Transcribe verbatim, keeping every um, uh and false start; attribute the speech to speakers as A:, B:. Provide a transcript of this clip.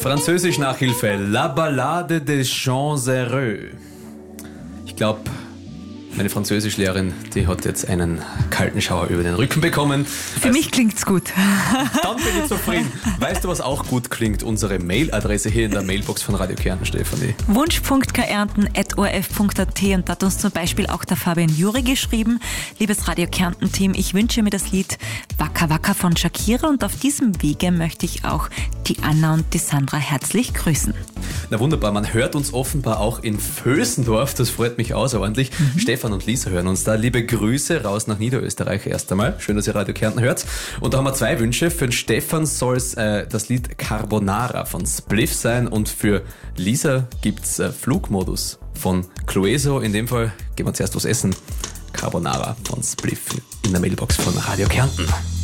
A: Französisch-Nachhilfe. La Ballade des Champs Heureux. Ich glaube, meine Französischlehrerin, die hat jetzt einen kalten Schauer über den Rücken bekommen.
B: Für mich klingt's gut.
A: Dann bin ich zufrieden. Weißt du, was auch gut klingt? Unsere Mailadresse hier in der Mailbox von Radio Kärnten, Stefanie.
B: wunsch punkt kärnten at o r f punkt a t und da hat uns zum Beispiel auch der Fabian Juri geschrieben. Liebes Radio Kärnten-Team, ich wünsche mir das Lied Waka Waka von Shakira und auf diesem Wege möchte ich auch die Anna und die Sandra herzlich grüßen.
A: Na wunderbar, man hört uns offenbar auch in Vösendorf, das freut mich außerordentlich. Mhm. Stefan und Lisa hören uns da. Liebe Grüße raus nach Niederösterreich erst einmal. Schön, dass ihr Radio Kärnten hört. Und da haben wir zwei Wünsche. Für den Stefan soll es äh, das Lied Carbonara von Spliff sein und für Lisa gibt's äh, Flugmodus von Clueso. In dem Fall gehen wir zuerst was essen. Carbonara von Spliff in der Mailbox von Radio Kärnten.